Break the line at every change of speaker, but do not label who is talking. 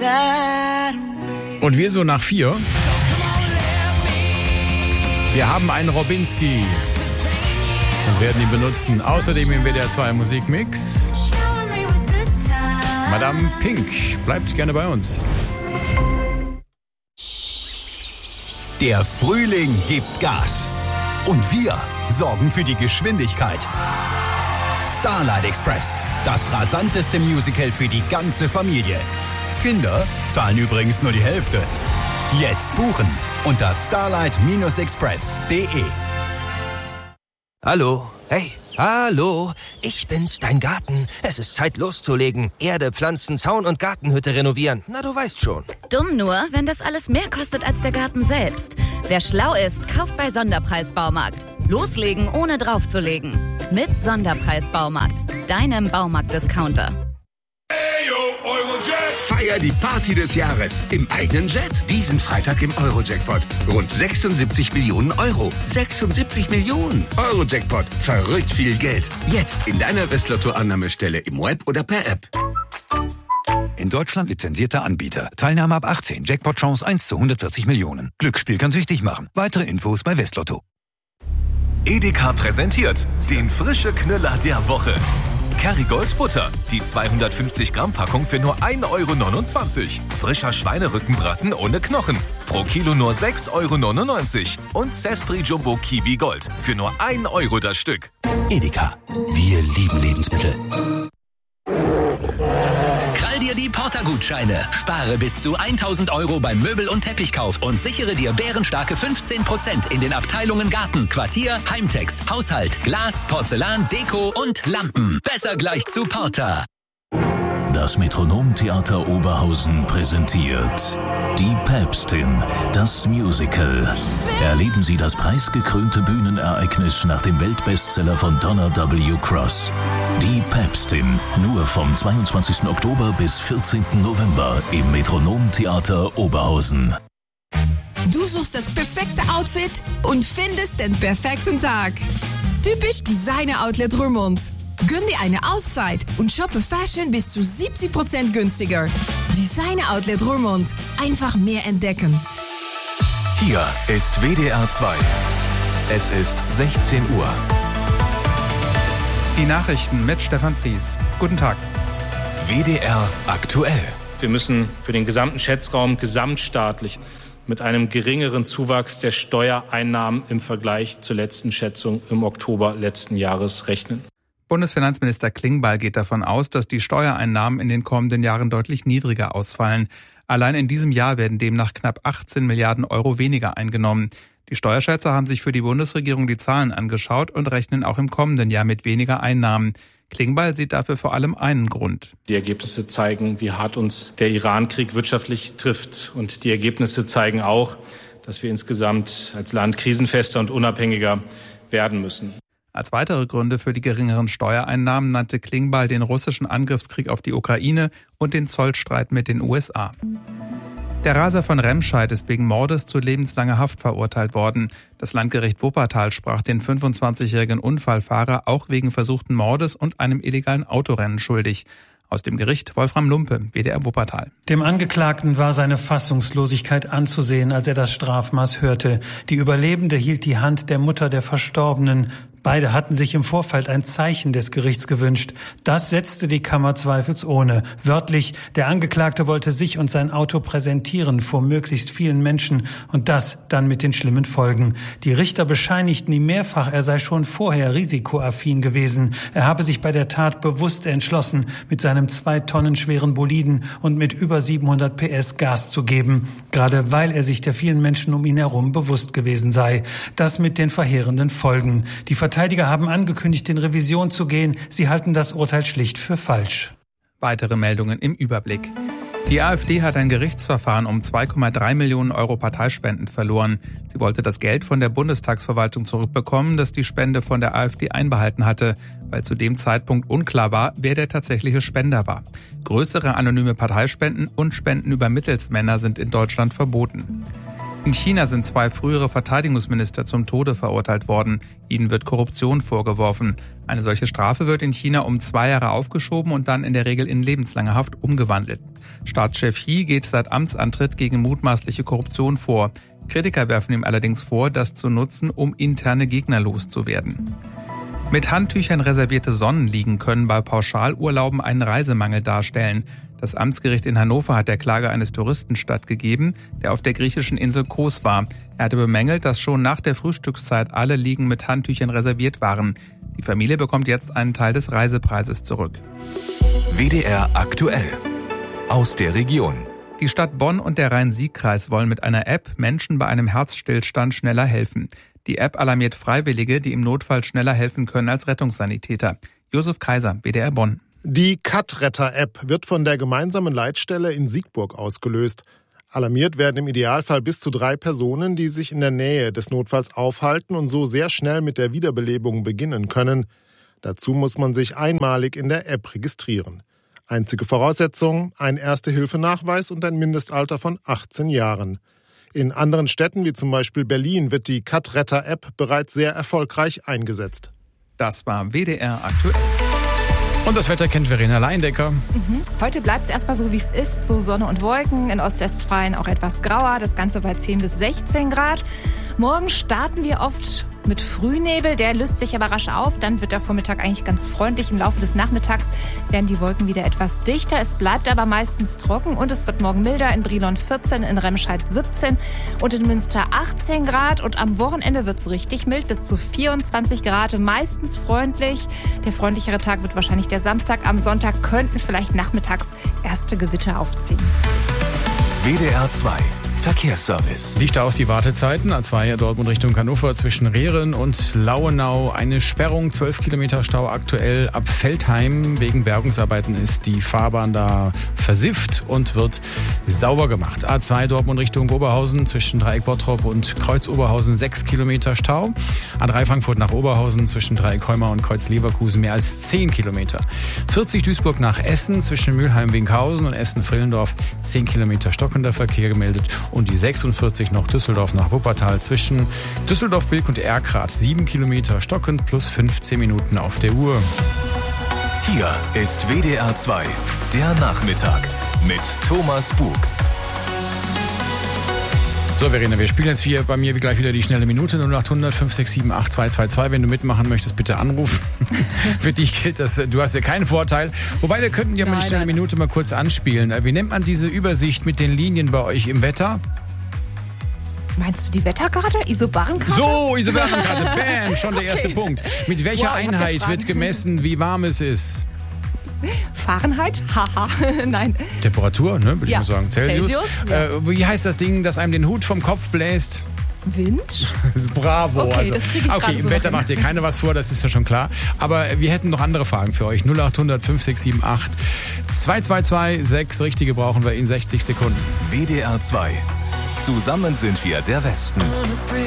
Und wir so nach 4. Wir haben einen Robinski und werden ihn benutzen. Außerdem im WDR 2 Musikmix. Madame Pink, bleibt gerne bei uns.
Der Frühling gibt Gas. Und wir sorgen für die Geschwindigkeit. Starlight Express, das rasanteste Musical für die ganze Familie. Kinder zahlen übrigens nur die Hälfte. Jetzt buchen unter starlight-express.de.
Hallo, hey, hallo, ich bin's, dein Garten. Es ist Zeit loszulegen. Erde, Pflanzen, Zaun und Gartenhütte renovieren. Na, du weißt schon.
Dumm nur, wenn das alles mehr kostet als der Garten selbst. Wer schlau ist, kauft bei Sonderpreis Baumarkt. Loslegen, ohne draufzulegen. Mit Sonderpreis Baumarkt, deinem Baumarkt-Discounter.
Feier die Party des Jahres im eigenen Jet. Diesen Freitag im Euro-Jackpot. Rund 76 Millionen Euro. 76 Millionen. Euro-Jackpot. Verrückt viel Geld. Jetzt in deiner Westlotto-Annahmestelle im Web oder per App.
In Deutschland lizenzierter Anbieter. Teilnahme ab 18. Jackpot-Chance 1 zu 140 Millionen. Glücksspiel kann süchtig machen. Weitere Infos bei Westlotto.
Edeka präsentiert den frische Knüller der Woche. Kerrygold Butter, die 250 Gramm Packung für nur 1,29 Euro. Frischer Schweinerückenbraten ohne Knochen, pro Kilo nur 6,99 Euro. Und Zespri Jumbo Kiwi Gold, für nur 1 Euro das Stück.
Edeka, wir lieben Lebensmittel. Krall dir die Porter-Gutscheine. Spare bis zu 1.000 Euro beim Möbel- und Teppichkauf und sichere dir bärenstarke 15% in den Abteilungen Garten, Quartier, Heimtex, Haushalt, Glas, Porzellan, Deko und Lampen. Besser gleich zu Porter.
Das Metronom-Theater Oberhausen präsentiert Die Päpstin, das Musical. Erleben Sie das preisgekrönte Bühnenereignis nach dem Weltbestseller von Donna W. Cross. Die Päpstin, nur vom 22. Oktober bis 14. November im Metronom-Theater Oberhausen.
Du suchst das perfekte Outfit und findest den perfekten Tag. Typisch Designer Outlet Roermond. Gönn dir eine Auszeit und shoppe Fashion bis zu 70% günstiger. Designer Outlet Roermond. Einfach mehr entdecken.
Hier ist WDR 2. Es ist 16 Uhr.
Die Nachrichten mit Stefan Fries. Guten Tag.
WDR aktuell.
Wir müssen für den gesamten Schätzraum gesamtstaatlich mit einem geringeren Zuwachs der Steuereinnahmen im Vergleich zur letzten Schätzung im Oktober letzten Jahres rechnen.
Bundesfinanzminister Klingbeil geht davon aus, dass die Steuereinnahmen in den kommenden Jahren deutlich niedriger ausfallen. Allein in diesem Jahr werden demnach knapp 18 Milliarden Euro weniger eingenommen. Die Steuerschätzer haben sich für die Bundesregierung die Zahlen angeschaut und rechnen auch im kommenden Jahr mit weniger Einnahmen. Klingbeil sieht dafür vor allem einen Grund.
Die Ergebnisse zeigen, wie hart uns der Iran-Krieg wirtschaftlich trifft. Und die Ergebnisse zeigen auch, dass wir insgesamt als Land krisenfester und unabhängiger werden müssen.
Als weitere Gründe für die geringeren Steuereinnahmen nannte Klingbeil den russischen Angriffskrieg auf die Ukraine und den Zollstreit mit den USA. Der Raser von Remscheid ist wegen Mordes zu lebenslanger Haft verurteilt worden. Das Landgericht Wuppertal sprach den 25-jährigen Unfallfahrer auch wegen versuchten Mordes und einem illegalen Autorennen schuldig. Aus dem Gericht Wolfram Lumpe, WDR Wuppertal.
Dem Angeklagten war seine Fassungslosigkeit anzusehen, als er das Strafmaß hörte. Die Überlebende hielt die Hand der Mutter der Verstorbenen. Beide hatten sich im Vorfeld ein Zeichen des Gerichts gewünscht. Das setzte die Kammer zweifelsohne. Wörtlich, der Angeklagte wollte sich und sein Auto präsentieren vor möglichst vielen Menschen und das dann mit den schlimmen Folgen. Die Richter bescheinigten ihm mehrfach, er sei schon vorher risikoaffin gewesen. Er habe sich bei der Tat bewusst entschlossen, mit seinem 2 Tonnen schweren Boliden und mit über 700 PS Gas zu geben, gerade weil er sich der vielen Menschen um ihn herum bewusst gewesen sei. Das mit den verheerenden Folgen. Die Verteidiger haben angekündigt, in Revision zu gehen. Sie halten das Urteil schlicht für falsch.
Weitere Meldungen im Überblick. Die AfD hat ein Gerichtsverfahren um 2,3 Millionen Euro Parteispenden verloren. Sie wollte das Geld von der Bundestagsverwaltung zurückbekommen, das die Spende von der AfD einbehalten hatte, weil zu dem Zeitpunkt unklar war, wer der tatsächliche Spender war. Größere anonyme Parteispenden und Spenden über Mittelsmänner sind in Deutschland verboten. In China sind 2 frühere Verteidigungsminister zum Tode verurteilt worden. Ihnen wird Korruption vorgeworfen. Eine solche Strafe wird in China um 2 Jahre aufgeschoben und dann in der Regel in lebenslange Haft umgewandelt. Staatschef Xi geht seit Amtsantritt gegen mutmaßliche Korruption vor. Kritiker werfen ihm allerdings vor, das zu nutzen, um interne Gegner loszuwerden. Mit Handtüchern reservierte Sonnenliegen können bei Pauschalurlauben einen Reisemangel darstellen. Das Amtsgericht in Hannover hat der Klage eines Touristen stattgegeben, der auf der griechischen Insel Kos war. Er hatte bemängelt, dass schon nach der Frühstückszeit alle Liegen mit Handtüchern reserviert waren. Die Familie bekommt jetzt einen Teil des Reisepreises zurück.
WDR aktuell. Aus der Region.
Die Stadt Bonn und der Rhein-Sieg-Kreis wollen mit einer App Menschen bei einem Herzstillstand schneller helfen. Die App alarmiert Freiwillige, die im Notfall schneller helfen können als Rettungssanitäter. Josef Kaiser, WDR Bonn.
Die Cut-Retter-App wird von der gemeinsamen Leitstelle in Siegburg ausgelöst. Alarmiert werden im Idealfall bis zu 3 Personen, die sich in der Nähe des Notfalls aufhalten und so sehr schnell mit der Wiederbelebung beginnen können. Dazu muss man sich einmalig in der App registrieren. Einzige Voraussetzung, ein Erste-Hilfe-Nachweis und ein Mindestalter von 18 Jahren. In anderen Städten, wie zum Beispiel Berlin, wird die Cut-Retter-App bereits sehr erfolgreich eingesetzt.
Das war WDR aktuell.
Und das Wetter kennt Verena Leindecker.
Heute bleibt es erstmal so, wie es ist. So Sonne und Wolken, in Ostwestfalen auch etwas grauer. Das Ganze bei 10 bis 16 Grad. Morgen starten wir oft mit Frühnebel. Der löst sich aber rasch auf. Dann wird der Vormittag eigentlich ganz freundlich. Im Laufe des Nachmittags werden die Wolken wieder etwas dichter. Es bleibt aber meistens trocken und es wird morgen milder. In Brilon 14, in Remscheid 17 und in Münster 18 Grad. Und am Wochenende wird es richtig mild, bis zu 24 Grad. Meistens freundlich. Der freundlichere Tag wird wahrscheinlich der Samstag. Am Sonntag könnten vielleicht nachmittags erste Gewitter aufziehen.
WDR 2 Verkehrsservice.
Die Staus, die Wartezeiten. A2 Dortmund Richtung Hannover zwischen Rehren und Lauenau. Eine Sperrung, 12 Kilometer Stau aktuell ab Veltheim. Wegen Bergungsarbeiten ist die Fahrbahn da versifft und wird sauber gemacht. A2 Dortmund Richtung Oberhausen zwischen Dreieck Bottrop und Kreuz Oberhausen 6 Kilometer Stau. A3 Frankfurt nach Oberhausen zwischen Dreieck Heumar und Kreuz Leverkusen mehr als 10 Kilometer. 40 Duisburg nach Essen zwischen Mülheim-Winkhausen und Essen-Frillendorf 10 Kilometer stockender Verkehr gemeldet. Und die 46 noch Düsseldorf nach Wuppertal zwischen Düsseldorf, Bilk und Erkrath 7 Kilometer stockend plus 15 Minuten auf der Uhr.
Hier ist WDR 2, der Nachmittag mit Thomas Bug.
So, Verena, wir spielen jetzt bei mir gleich wieder die schnelle Minute 0800 567 8222. Wenn du mitmachen möchtest, bitte anrufen. Für dich gilt das, du hast ja keinen Vorteil. Wobei, wir könnten ja mal die schnelle Minute mal kurz anspielen. Wie nennt man diese Übersicht mit den Linien bei euch im Wetter?
Meinst du die Wetterkarte? Isobarenkarte?
So, Isobarenkarte. Bam, schon der erste Punkt. Mit welcher Einheit wird gemessen, wie warm es ist?
Fahrenheit? Haha, nein.
Temperatur, ne, würde ich mal sagen. Celsius.
Ja.
Wie heißt das Ding, das einem den Hut vom Kopf bläst?
Wind?
Bravo.
Okay,
also,
das krieg ich
okay, im Wetter macht ihr keine was vor, das ist ja schon klar. Aber wir hätten noch andere Fragen für euch. 0800 567 8222. 6 richtige brauchen wir in 60 Sekunden.
WDR 2. Zusammen sind wir der Westen.